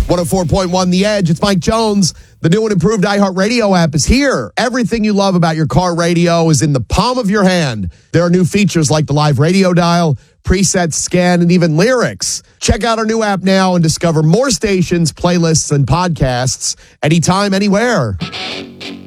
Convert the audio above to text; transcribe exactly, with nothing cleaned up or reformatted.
one oh four point one The Edge. It's Mike Jones. The new and improved iHeartRadio app is here. Everything you love about your car radio is in the palm of your hand. There are new features like the live radio dial, preset scan, and even lyrics. Check out our new app now and discover more stations, playlists, and podcasts anytime, anywhere.